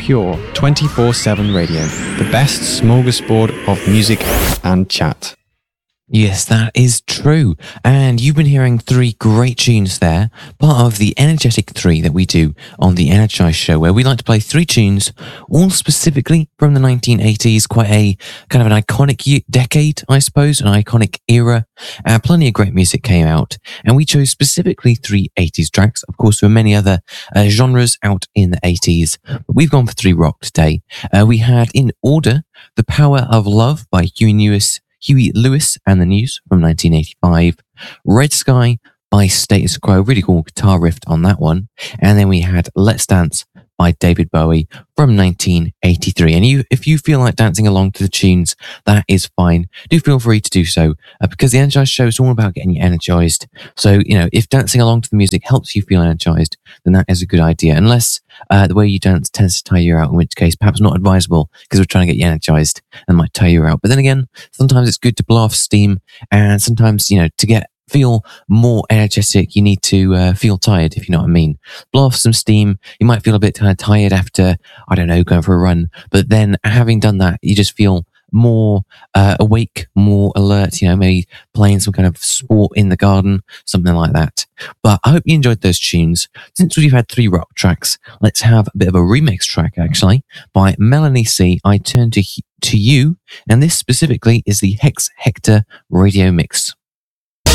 pure 24/7 radio, the best smorgasbord of music and chat. Yes, that is true. And you've been hearing three great tunes there, part of the Energetic 3 that we do on the Energize show, where we like to play three tunes, all specifically from the 1980s, quite a kind of an iconic decade, I suppose, an iconic era. Plenty of great music came out, and we chose specifically three 80s tracks. Of course, there were many other genres out in the 80s, but we've gone for three rock today. We had in order The Power of Love by Huey Lewis and the News from 1985, Red Sky by Status Quo, really cool guitar riff on that one, and then we had Let's Dance by David Bowie from 1983. And if you feel like dancing along to the tunes, that is fine. Do feel free to do so, because the Energized show is all about getting you energized. So, if dancing along to the music helps you feel energized, then that is a good idea. Unless the way you dance tends to tire you out, in which case perhaps not advisable, because we're trying to get you energized and might tire you out. But then again, sometimes it's good to blow off steam, and sometimes, to feel more energetic, you need to feel tired, if you know what I mean. Blow off some steam. You might feel a bit kind of tired after, I don't know, going for a run. But then having done that, you just feel more awake, more alert, maybe playing some kind of sport in the garden, something like that. But I hope you enjoyed those tunes. Since we've had three rock tracks, let's have a bit of a remix track, actually, by Melanie C. I Turn to You. And this specifically is the Hex Hector Radio Mix.